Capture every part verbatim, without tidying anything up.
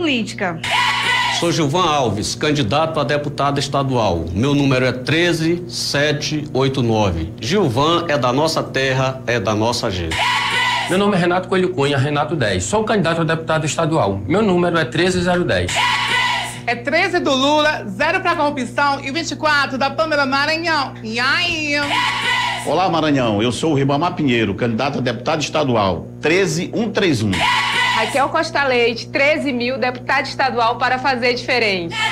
política. Sou Gilvan Alves, candidato a deputado estadual. Meu número é treze sete oito nove. Gilvan é da nossa terra, é da nossa gente. Meu nome é Renato Coelho Cunha, Renato dez. Sou candidato a deputado estadual. Meu número é treze zero dez. É treze do Lula, zero pra corrupção e vinte e quatro da Pamela Maranhão. E aí? Olá, Maranhão. Eu sou o Ribamar Pinheiro, candidato a deputado estadual. treze cento e trinta e um. Raquel Costa Leite, treze mil, deputado estadual para fazer diferente. É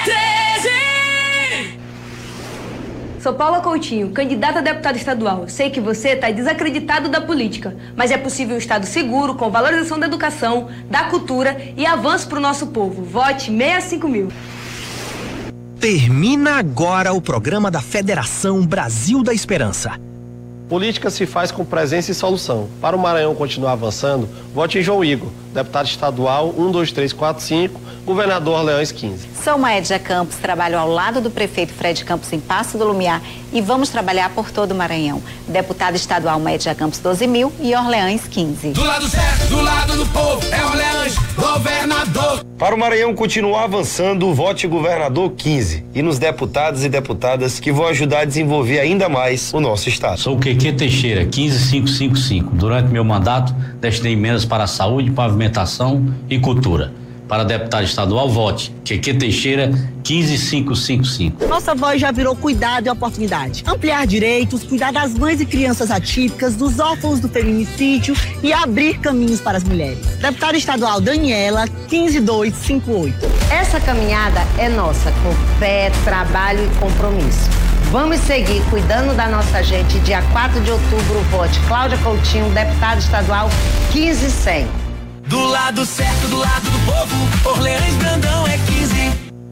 treze! Sou Paula Coutinho, candidata a deputada estadual. Sei que você está desacreditado da política, mas é possível um Estado seguro, com valorização da educação, da cultura e avanço para o nosso povo. Vote seiscentos e cinco mil. Termina agora o programa da Federação Brasil da Esperança. Política se faz com presença e solução. Para o Maranhão continuar avançando, vote em João Igor, deputado estadual um, dois, três, quatro, cinco, governador Orleans quinze. Sou Maédia Campos, trabalho ao lado do prefeito Fred Campos em Passo do Lumiar e vamos trabalhar por todo o Maranhão. Deputado estadual Maédia Campos doze mil e Orleans quinze. Do lado certo, do lado do povo, é Orleans, governador. Para o Maranhão continuar avançando, vote governador quinze e nos deputados e deputadas que vão ajudar a desenvolver ainda mais o nosso estado. Sou o Queque Teixeira, quinze mil quinhentos e cinquenta e cinco. Durante meu mandato, destinei emendas para a saúde, pavimentação e cultura. Para deputado estadual, vote Queque Teixeira, quinze mil quinhentos e cinquenta e cinco. Nossa voz já virou cuidado e oportunidade. Ampliar direitos, cuidar das mães e crianças atípicas, dos órfãos do feminicídio e abrir caminhos para as mulheres. Deputada estadual Daniela, quinze mil duzentos e cinquenta e oito. Essa caminhada é nossa, com fé, trabalho e compromisso. Vamos seguir cuidando da nossa gente. Dia quatro de outubro, vote Cláudia Coutinho, deputada estadual quinze mil e cem. Do lado certo, do lado do povo, Orleans Brandão é quinze.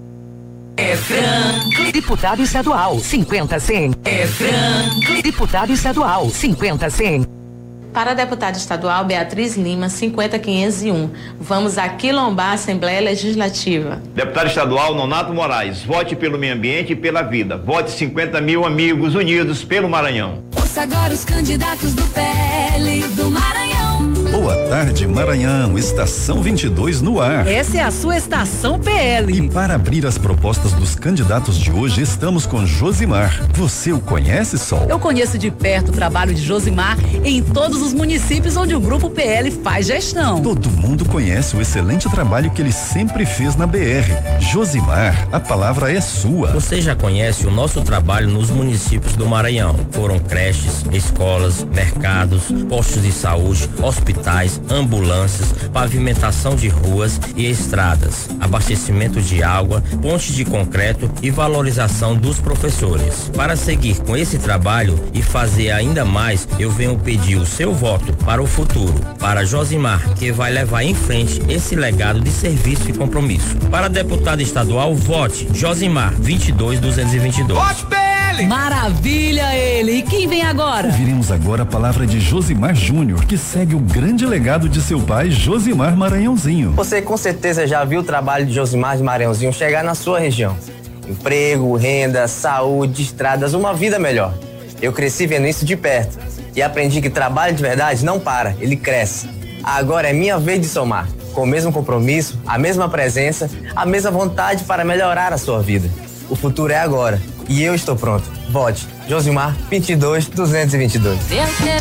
É Franklin. Deputado estadual, cinquenta cem. É Franklin. Deputado estadual, cinquenta cem. Para deputada estadual Beatriz Lima, cinquenta mil quinhentos e um. Vamos aquilombar a Assembleia Legislativa. Deputado estadual Nonato Moraes, vote pelo meio ambiente e pela vida. Vote cinquenta mil amigos unidos pelo Maranhão. Ouça agora os candidatos do P L do Maranhão. Boa tarde, Maranhão. Estação vinte e dois no ar. Essa é a sua estação P L. E para abrir as propostas dos candidatos de hoje, estamos com Josimar. Você o conhece, Sol? Eu conheço de perto o trabalho de Josimar em todos os municípios onde o Grupo P L faz gestão. Todo mundo conhece o excelente trabalho que ele sempre fez na B R. Josimar, a palavra é sua. Você já conhece o nosso trabalho nos municípios do Maranhão. Foram creches, escolas, mercados, postos de saúde, hospitais, ambulâncias, pavimentação de ruas e estradas, abastecimento de água, pontes de concreto e valorização dos professores. Para seguir com esse trabalho e fazer ainda mais, eu venho pedir o seu voto para o futuro, para Josimar, que vai levar em frente esse legado de serviço e compromisso. Para deputado estadual, vote Josimar, vinte e dois mil duzentos e vinte e dois. Vote P L! Maravilha ele! E quem vem agora? Ouviremos agora a palavra de Josimar Júnior, que segue o grande legado de seu pai, Josimar Maranhãozinho. Você com certeza já viu o trabalho de Josimar de Maranhãozinho chegar na sua região. Emprego, renda, saúde, estradas, uma vida melhor. Eu cresci vendo isso de perto e aprendi que trabalho de verdade não para, ele cresce. Agora é minha vez de somar, com o mesmo compromisso, a mesma presença, a mesma vontade para melhorar a sua vida. O futuro é agora e eu estou pronto. Vote Josimar, vinte e dois mil duzentos e vinte e dois. Eu quero